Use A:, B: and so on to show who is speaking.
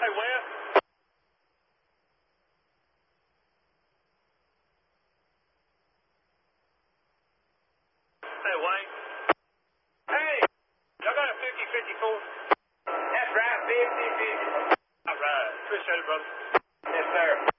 A: Hey, Wes. Hey, Wayne. Hey, y'all got a 50-54?
B: That's right, 50-50.
A: All right. Appreciate it, brother.
B: Yes, sir.